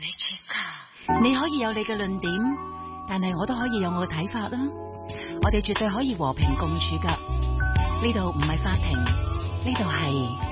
你可以有你嘅論點，但係我都可以有我嘅睇法啦。我哋絕對可以和平共處噶。呢度唔係法庭，呢度係